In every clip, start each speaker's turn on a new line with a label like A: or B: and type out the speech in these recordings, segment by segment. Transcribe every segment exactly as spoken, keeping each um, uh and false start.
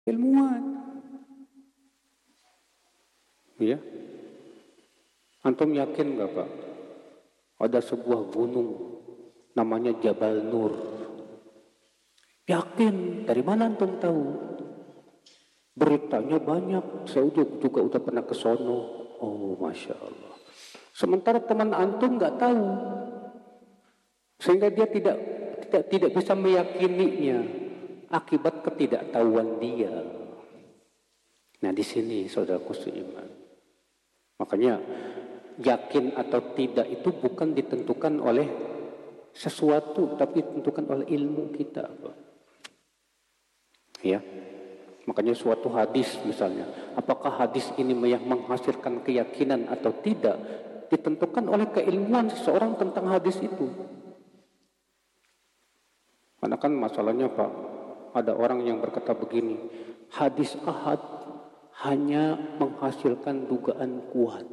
A: Ilmuwan. Ya. Antum yakin nggak Pak? Ada sebuah gunung namanya Jabal Nur. Yakin? Dari mana antum tahu? Beritanya banyak. Saya juga, juga udah pernah ke sono. Oh, masya Allah. Sementara teman antum nggak tahu, sehingga dia tidak tidak tidak bisa meyakininya akibat ketidaktahuan dia. Nah di sini saudaraku seiman. Makanya yakin atau tidak itu bukan ditentukan oleh sesuatu, tapi ditentukan oleh ilmu kita. Ya, makanya suatu hadis misalnya, apakah hadis ini yang menghasilkan keyakinan atau tidak, ditentukan oleh keilmuan seseorang tentang hadis itu. Karena kan masalahnya Pak, ada orang yang berkata begini, hadis ahad hanya menghasilkan dugaan kuat.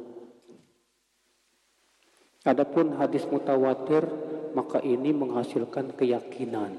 A: Adapun hadis mutawatir, maka ini menghasilkan keyakinan.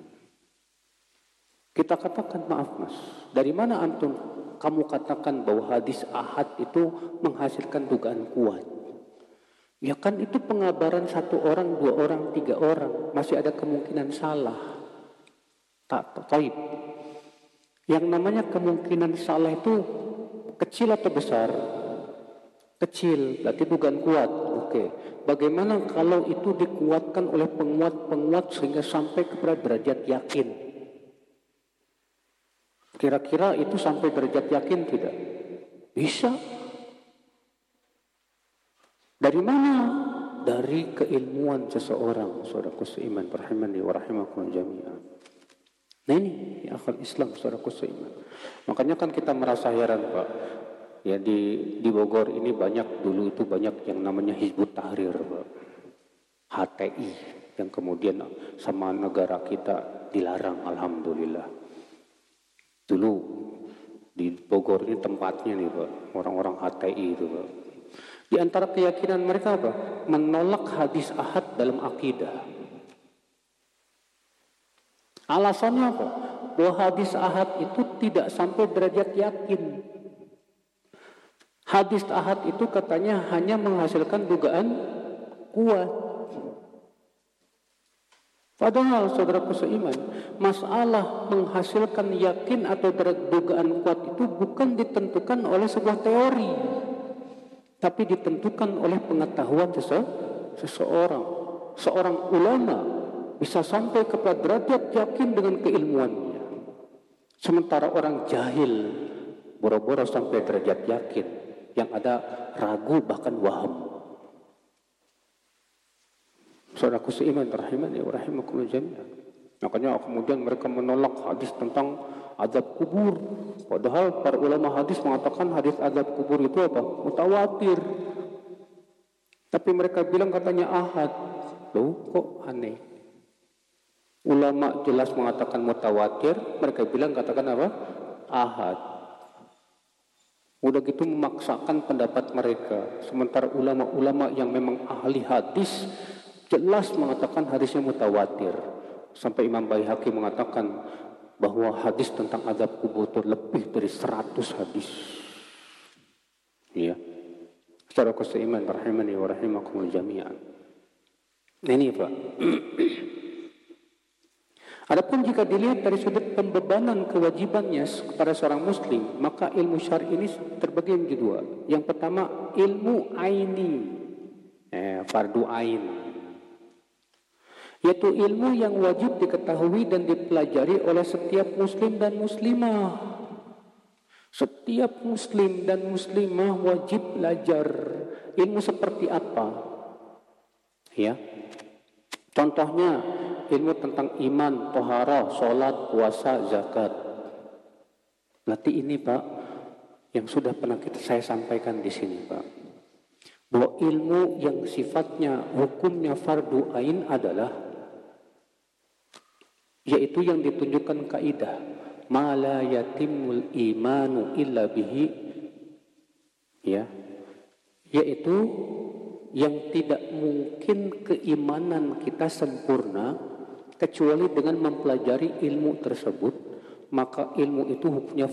A: Kita katakan, maaf mas, dari mana antum kamu katakan bahwa hadis ahad itu menghasilkan dugaan kuat? Ya kan itu pengabaran satu orang, dua orang, tiga orang, masih ada kemungkinan salah. Tak, taib. Yang namanya kemungkinan salah itu kecil atau besar? Kecil, berarti dugaan kuat. Oke. Bagaimana kalau itu dikuatkan oleh penguat-penguat sehingga sampai kepada derajat yakin? Kira-kira itu sampai derajat yakin tidak? Bisa. Dari mana? Dari keilmuan seseorang. Saudaraku seiman, rahimani wa rahimakum jami'an. Nah ini ya, akal Islam, saudaraku seiman. Makanya kan kita merasa heran Pak. Ya di di Bogor ini banyak, dulu itu banyak yang namanya Hizbut Tahrir Pak. H T I yang kemudian sama negara kita dilarang, alhamdulillah. Dulu di Bogor ini tempatnya nih Pak, orang-orang H T I itu Pak. Di antara keyakinan mereka apa? Menolak hadis ahad dalam akidah. Alasannya apa? Bahwa hadis ahad itu tidak sampai derajat yakin. Hadis ahad itu katanya hanya menghasilkan dugaan kuat. Padahal saudaraku seiman, masalah menghasilkan yakin atau dugaan kuat itu bukan ditentukan oleh sebuah teori, tapi ditentukan oleh pengetahuan sese- seseorang. Seorang ulama bisa sampai kepada derajat yakin dengan keilmuannya. Sementara orang jahil boro-boro sampai derajat yakin, yang ada ragu bahkan waham. Saudaraku seiman rahimani wa rahimakumullah jami'an. Makanya kemudian mereka menolak hadis tentang azab kubur. Padahal para ulama hadis mengatakan hadis azab kubur itu apa? Mutawatir. Tapi mereka bilang katanya ahad. Loh kok aneh? Ulama jelas mengatakan mutawatir, mereka bilang katakan apa? Ahad. Udah gitu memaksakan pendapat mereka. Sementara ulama-ulama yang memang ahli hadis jelas mengatakan hadisnya mutawatir. Sampai Imam Baihaqi mengatakan bahwa hadis tentang azab kubur itu lebih dari seratus hadis. Ya. Secara keseiman rahimani wa rahimakumul jami'an. Nah ini Pak. Adapun jika dilihat dari sudut pembebanan kewajibannya kepada seorang muslim, maka ilmu syar'i ini terbagi menjadi dua. Yang pertama ilmu aini, eh, fardu ain, yaitu ilmu yang wajib diketahui dan dipelajari oleh setiap muslim dan muslimah. Setiap muslim dan muslimah wajib belajar ilmu seperti apa? Ya. Contohnya ilmu tentang iman, toharah, sholat, puasa, zakat. Berarti ini Pak, yang sudah pernah kita, saya sampaikan di sini Pak, bahwa ilmu yang sifatnya hukumnya fardu ain adalah, yaitu yang ditunjukkan kaidah ma la yatimul imanu illa bihi, ya, yaitu yang tidak mungkin keimanan kita sempurna kecuali dengan mempelajari ilmu tersebut, maka ilmu itu hukumnya